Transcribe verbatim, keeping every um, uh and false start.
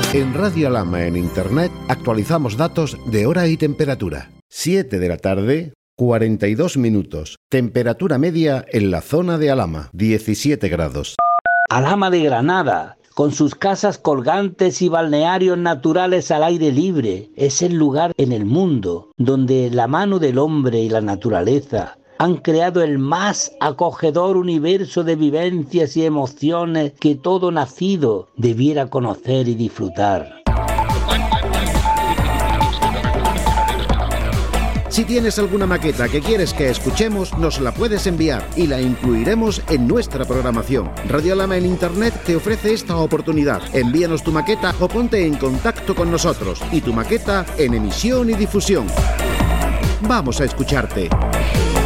En Radio Alhama en Internet actualizamos datos de hora y temperatura. siete de la tarde, cuarenta y dos minutos. Temperatura media en la zona de Alhama, diecisiete grados. Alhama de Granada, con sus casas colgantes y balnearios naturales al aire libre, es el lugar en el mundo donde la mano del hombre y la naturaleza han creado el más acogedor universo de vivencias y emociones que todo nacido debiera conocer y disfrutar. Si tienes alguna maqueta que quieres que escuchemos, nos la puedes enviar y la incluiremos en nuestra programación. Radio Alhama en Internet te ofrece esta oportunidad. Envíanos tu maqueta o ponte en contacto con nosotros y tu maqueta en emisión y difusión. Vamos a escucharte.